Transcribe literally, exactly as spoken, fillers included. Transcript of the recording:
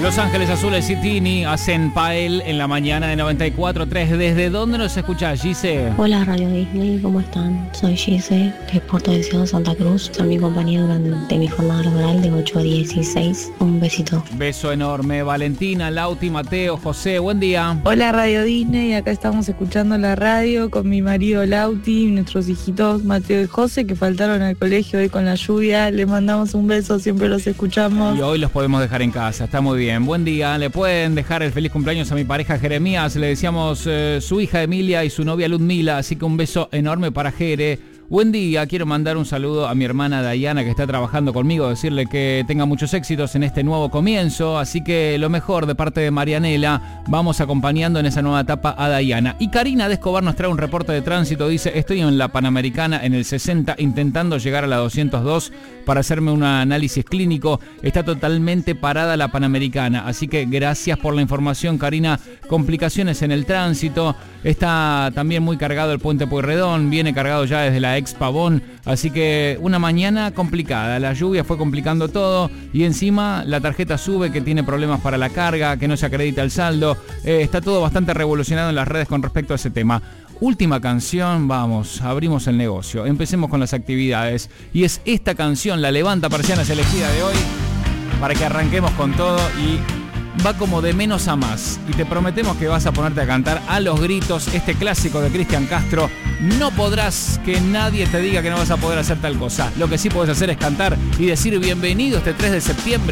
Los Ángeles Azules y Tini hacen Pael en la mañana de noventa y cuatro punto tres. ¿Desde dónde nos escuchás, Gise? Hola Radio Disney, ¿cómo están? Soy Gise, de Puerto Deseado, Santa Cruz. Soy mi compañía durante mi jornada laboral de ocho a dieciséis. Un besito. Beso enorme. Valentina, Lauti, Mateo, José, buen día. Hola Radio Disney, acá estamos escuchando la radio con mi marido Lauti, nuestros hijitos Mateo y José, que faltaron al colegio hoy con la lluvia. Les mandamos un beso, siempre los escuchamos. Y hoy los podemos dejar en casa, está muy bien. Buen día, le pueden dejar el feliz cumpleaños a mi pareja Jeremías, le decíamos eh, su hija Emilia y su novia Ludmila, así que un beso enorme para Jere. Buen día, quiero mandar un saludo a mi hermana Dayana que está trabajando conmigo, decirle que tenga muchos éxitos en este nuevo comienzo, así que lo mejor de parte de Marianela, vamos acompañando en esa nueva etapa a Dayana. Y Karina de Escobar nos trae un reporte de tránsito, dice, estoy en la Panamericana en el sesenta intentando llegar a la doscientos dos para hacerme un análisis clínico, está totalmente parada la Panamericana, así que gracias por la información, Karina. Complicaciones en el tránsito, está también muy cargado el puente Pueyrredón, viene cargado ya desde la ex Pavón, así que una mañana complicada, la lluvia fue complicando todo y encima la tarjeta sube que tiene problemas para la carga, que no se acredita el saldo, eh, está todo bastante revolucionado en las redes con respecto a ese tema. Última canción, vamos, abrimos el negocio, empecemos con las actividades y es esta canción, La Levanta Persianas elegida de hoy, para que arranquemos con todo y va como de menos a más y te prometemos que vas a ponerte a cantar a los gritos este clásico de Cristian Castro. No podrás que nadie te diga que no vas a poder hacer tal cosa. Lo que sí podés hacer es cantar y decir bienvenido este tres de septiembre.